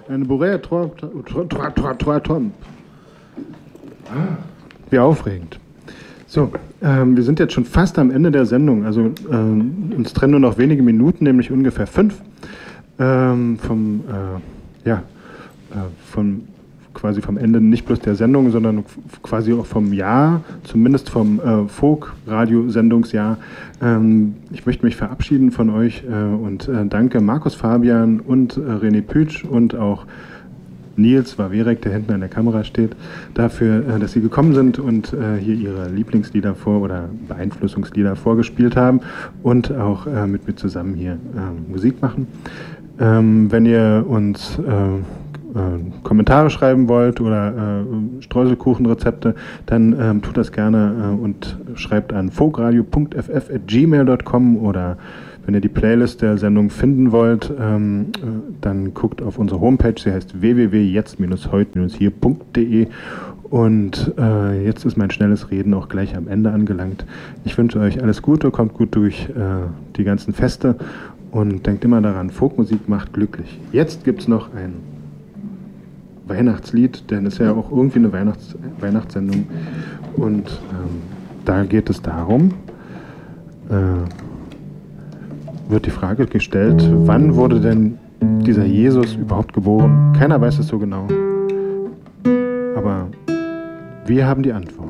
Eine Borea Wie aufregend. So, wir sind jetzt schon fast am Ende der Sendung. Also uns trennen nur noch wenige Minuten, nämlich ungefähr 5 quasi vom Ende nicht bloß der Sendung, sondern quasi auch vom Jahr, zumindest vom Folk-Radio-Sendungsjahr. Ich möchte mich verabschieden von euch und danke Markus Fabian und René Pütsch und auch Nils Wawerek, der hinten an der Kamera steht, dafür, dass sie gekommen sind und hier ihre Lieblingslieder oder Beeinflussungslieder vorgespielt haben und auch mit mir zusammen hier Musik machen. Wenn ihr uns Kommentare schreiben wollt oder Streuselkuchenrezepte, dann tut das gerne und schreibt an folkradio.ff@gmail.com oder wenn ihr die Playlist der Sendung finden wollt, dann guckt auf unsere Homepage, sie heißt www.jetzt-heut-hier.de und jetzt ist mein schnelles Reden auch gleich am Ende angelangt. Ich wünsche euch alles Gute, kommt gut durch die ganzen Feste und denkt immer daran, Folkmusik macht glücklich. Jetzt gibt es noch ein Weihnachtslied, denn es ist ja auch irgendwie eine Weihnachtssendung und da geht es darum, wird die Frage gestellt, wann wurde denn dieser Jesus überhaupt geboren? Keiner weiß es so genau, aber wir haben die Antwort.